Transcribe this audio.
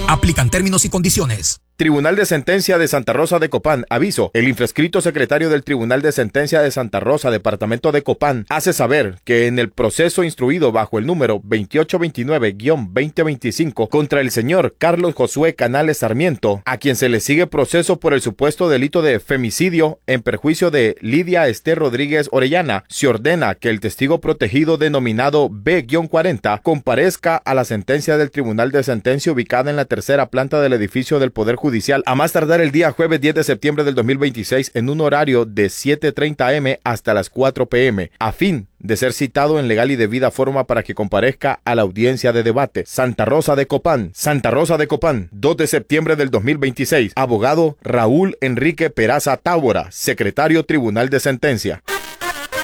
Aplican términos y condiciones. Tribunal de Sentencia de Santa Rosa de Copán. Aviso. El infrascrito secretario del Tribunal de Sentencia de Santa Rosa, Departamento de Copán, hace saber que en el proceso instruido bajo el número 2829-2025 contra el señor Carlos Josué Canales Sarmiento, a quien se le sigue proceso por el supuesto delito de femicidio en perjuicio de Lidia Esther Rodríguez Orellana, se ordena que el testigo protegido denominado B-40 comparezca a la sentencia del Tribunal de Sentencia ubicada en la tercera planta del edificio del Poder Judicial a más tardar el día jueves 10 de septiembre del 2026 en un horario de 7:30 am hasta las 4 pm, a fin de ser citado en legal y debida forma para que comparezca a la audiencia de debate. Santa Rosa de Copán, 2 de septiembre del 2026. Abogado Raúl Enrique Peraza Tábora, secretario Tribunal de Sentencia.